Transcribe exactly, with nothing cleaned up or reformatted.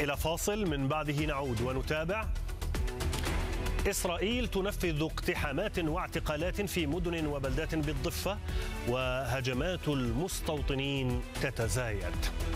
إلى فاصل، من بعده نعود ونتابع. إسرائيل تنفذ اقتحامات واعتقالات في مدن وبلدات بالضفة، وهجمات المستوطنين تتزايد.